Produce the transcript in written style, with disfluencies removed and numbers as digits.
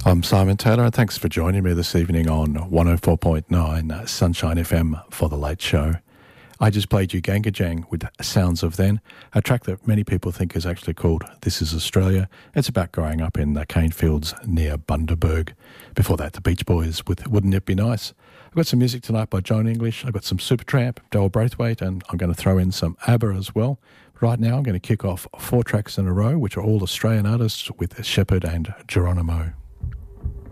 I'm Simon Taylor, and thanks for joining me this evening on 104.9 Sunshine FM for The Late Show. I just played you Gangajang with Sounds of Then, a track that many people think is actually called This Is Australia. It's about growing up in the cane fields near Bundaberg. Before that, the Beach Boys with Wouldn't It Be Nice? I've got some music tonight by Joan English. I've got some Supertramp, Dale Braithwaite, and I'm going to throw in some ABBA as well. Right now, I'm going to kick off 4 tracks in a row, which are all Australian artists with Shepherd and Geronimo.